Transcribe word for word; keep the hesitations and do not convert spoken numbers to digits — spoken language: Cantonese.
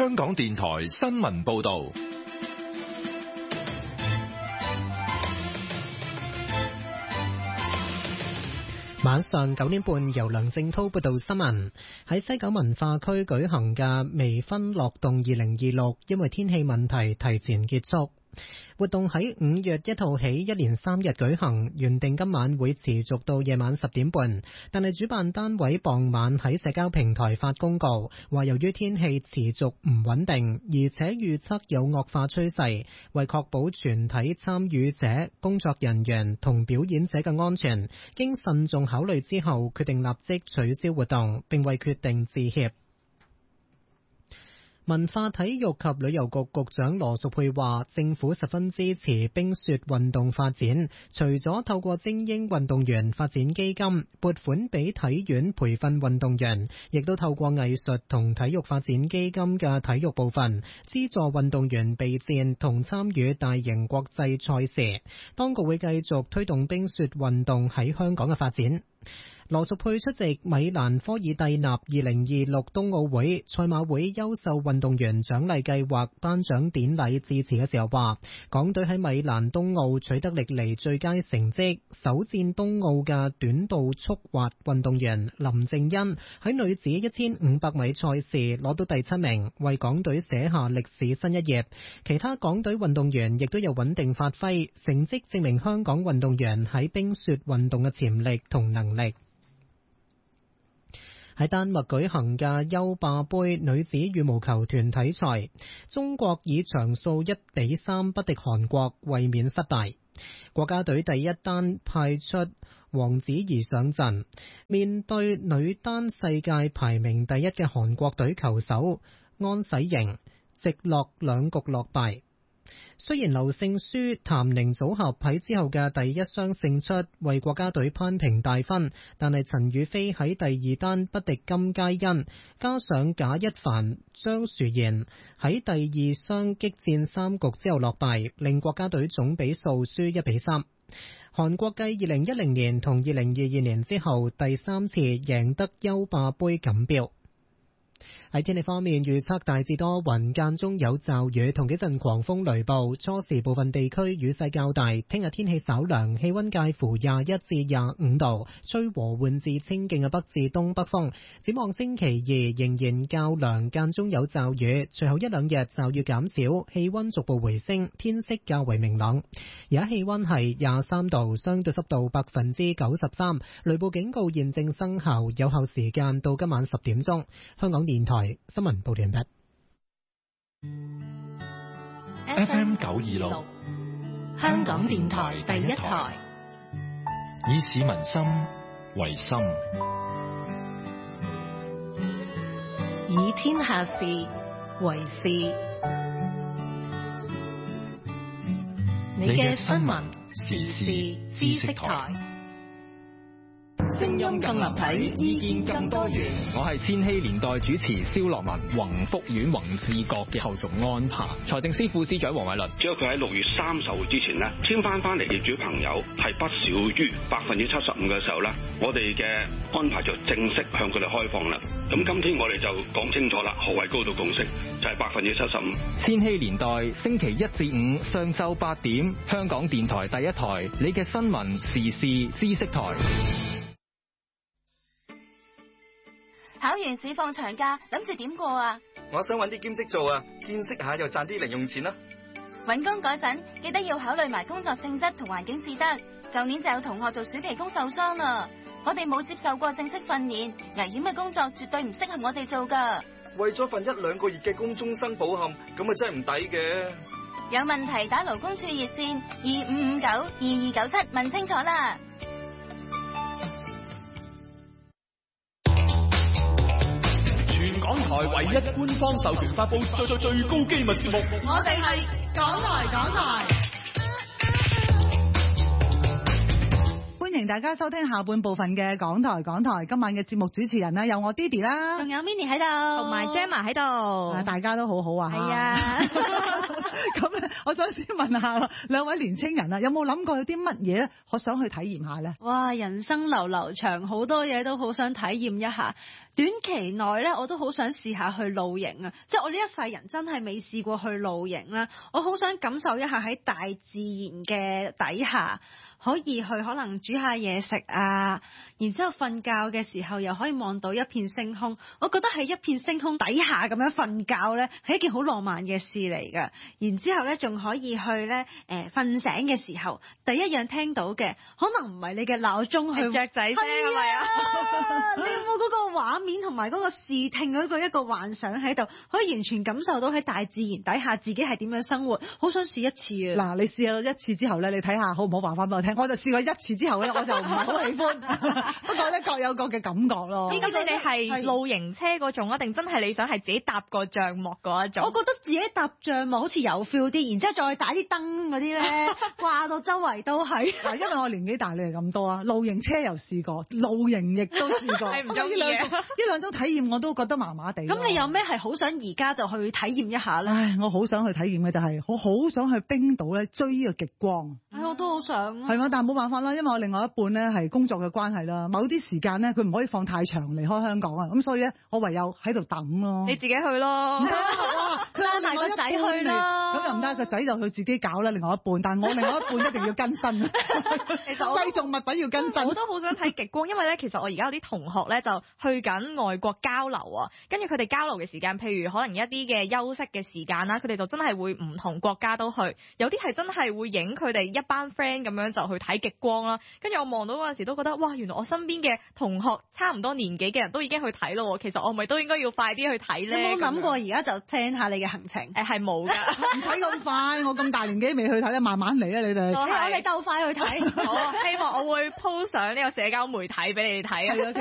香港電台新聞報道。 晚上九點半，由梁正濤報道新聞。喺西九文化區舉行嘅微醺樂動二零二六，因為天氣問題提前結束。活動喺五月一號起一連三日舉行，原定今晚會持續到夜晚十點半，但係主辦單位傍晚喺社交平台發公告，話由於天氣持續唔穩定，而且預測有惡化趨勢，為確保全體參與者、工作人員同表演者嘅安全，經慎重考慮之後，決定立即取消活動，並為決定致歉。文化體育及旅遊局局長羅淑佩話，政府十分支持冰雪運動發展，除咗透過精英運動員發展基金撥款俾體院培訓運動員，亦都透過藝術同體育發展基金嘅體育部分資助運動員備戰同參與大型國際賽事。當局會繼續推動冰雪運動喺香港嘅發展。羅淑佩出席米蘭科爾蒂納二零二六冬奧會賽馬會優秀運動員獎勵計劃頒獎典禮致辭嘅時候話，港隊喺米蘭冬奧取得歷嚟最佳成績，首戰冬奧嘅短道速滑運動員林靜欣喺女子一千五百米賽事攞到第七名，為港隊寫下歷史新一頁。其他港隊運動員亦都有穩定發揮，成績證明香港運動員喺冰雪運動嘅潛力同能力。喺丹麥舉行嘅優霸盃女子羽毛球團體賽，中國以場數一比三不敵韓國，衛冕失敗。國家隊第一單派出王子怡上陣，面對女單世界排名第一嘅韓國隊球手安洗瑩，直落兩局落敗。雖然劉勝書、譚寧組合喺之後嘅第一雙勝出，為國家隊攀平大分，但係陳雨菲喺第二單不敵金佳恩，加上賈一凡、張殊賢喺第二雙激戰三局之後落敗，令國家隊總比數輸一比三。韓國繼二零一零年同二零二二年之後，第三次贏得優霸盃錦標。喺天氣方面，預測大致多雲，間中有驟雨同幾陣狂風雷暴，初時部分地區雨勢較大。聽日天氣稍涼，氣溫介乎廿一至廿五度，吹和緩至清勁嘅北至東北風。展望星期二仍然較涼，間中有驟雨，隨後一兩日驟雨減少，氣溫逐步回升，天色較為明朗。而家氣溫係廿三度，相對濕度百分之九十三，雷暴警告現正生效，有效時間到今晚十點鐘。香港電台新聞報道完畢。 F M 九二六， 香港電台第一台， 以市民心為心， 以天下事為事。你嘅新聞時事知識台。 聲音更立體，意見更多元。我係千禧年代主持蕭樂文。宏福苑宏志閣嘅後續安排，財政司副司長黃偉綸， 只要佢喺六月三十號之前呢簽翻翻嚟業主朋友係不少於百分之七十五嘅時候呢，我哋嘅安排就正式向佢哋開放啦。咁今天我哋就講清楚啦，何謂高度共識，就係百分之七十五。 千禧年代星期一至五上晝八點，香港電台第一台，你嘅新聞時事知識台。 考完試放長假，諗住點過啊？ 我想搵啲兼職做啊，見識下又賺啲零用錢啦。 搵工嗰陣記得要考慮埋工作性質同環境至得。舊年就有同學做暑期工受傷啦。我哋冇接受過正式訓練，危險嘅工作絕對唔適合我哋做噶。 為咗份一兩個月嘅工終生保險，咁啊真係唔抵嘅。 有問題打勞工處熱線二五五九二二九七問清楚啦。 港台唯一官方授權發布最最最高機密節目， 我哋係港台港台。歡迎大家收聽下半部分嘅港台港台。今晚嘅節目主持人呢，有我 Didi 啦， 仲有 Minnie 喺度，同埋 Gemma 喺度， 大家都好好啊。 係啊。 咁咧，我想先問下兩位年青人啊，有冇諗過有啲乜嘢咧，我想去體驗下咧？ 哇，人生流流長，好多嘢都好想體驗一下。 短期內咧，我都好想試下去露營啊！即係我呢一世人真係未試過去露營啦，我好想感受一下喺大自然嘅底下。可以去可能煮下嘢食啊，然之後瞓覺嘅時候又可以望到一片星空，我覺得喺一片星空底下咁樣瞓覺咧係一件好浪漫嘅事嚟㗎。然之後咧仲可以去咧誒瞓醒嘅時候，第一樣聽到嘅可能唔係你嘅鬧鐘去雀仔聲係咪啊？ 你有冇嗰個畫面同埋嗰個視聽嗰個一個幻想喺度，可以完全感受到喺大自然底下自己係點樣生活，好想試一次啊！ 嗱，你試下一次之後咧，你睇下好唔好話翻俾我聽。我就試過一次之後咧，我就唔係好喜歡。不過咧，各有各嘅感覺咯。 咁你哋係露營車嗰種啊，定真係你想係自己搭個帳幕嗰一種？ 我覺得自己搭帳幕好似有 feel 啲，然之後再打啲燈嗰啲咧，掛到周圍都係。 嗱，因為我年紀大你哋咁多啊，露營車又試過，露營亦都試過。 係唔中意嘅。 呢兩種體驗我都覺得麻麻地。 咁你有咩係好想而家就去體驗一下咧？ 唉，我好想去體驗嘅就係、是，我好想去冰島咧追呢個極光。 唉，我都好想、啊。 係嘛，但係冇辦法啦，因為我另外一半咧係工作嘅關係啦，某啲時間咧佢唔可以放太長離開香港啊，咁所以咧我唯有喺度等咯。 你自己去咯， 佢拉埋個仔去啦。 咁又唔得，個仔就去自己搞啦。另外一半，但係我另外一半一定要跟身。 其實貴重物品要跟身。 我都好想睇極光，因為咧其實我而家有啲同學咧就去緊外國交流啊，跟住佢哋交流嘅時間，譬如可能一啲嘅休息嘅時間啦，佢哋就真係會唔同國家都去，有啲係真係會影佢哋一班 friend 咁樣就去睇極光啦。跟住我望到嗰陣時都覺得，哇！原來我身邊嘅同學差唔多年紀嘅人都已經去睇咯，其實我咪都應該要快啲去睇咧。 有冇諗過而家就 plan 下你嘅行程？ 誒係冇㗎， 唔使咁快，我咁大年紀未去睇咧，慢慢嚟啊！你哋， 我哋鬥快去睇。 好，希望我會 po 上呢個社交媒體俾你哋睇啊！